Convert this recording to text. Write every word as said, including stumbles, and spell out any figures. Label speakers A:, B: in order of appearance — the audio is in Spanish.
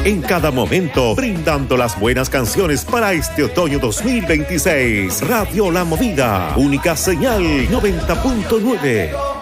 A: en cada momento, brindando las buenas canciones para este otoño dos mil veintiséis. Radio La Movida, única señal noventa punto nueve.